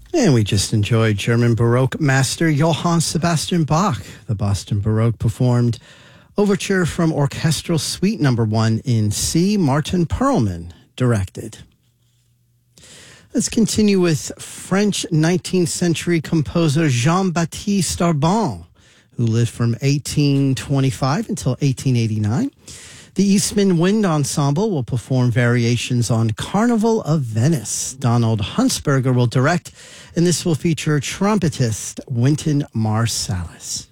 And we just enjoyed German Baroque master Johann Sebastian Bach. The Boston Baroque performed Overture from Orchestral Suite No. 1 in C. Martin Perlman directed. Let's continue with French 19th century composer Jean-Baptiste Arbon, who lived from 1825 until 1889. The Eastman Wind Ensemble will perform variations on Carnival of Venice. Donald Huntsberger will direct, and this will feature trumpetist Wynton Marsalis.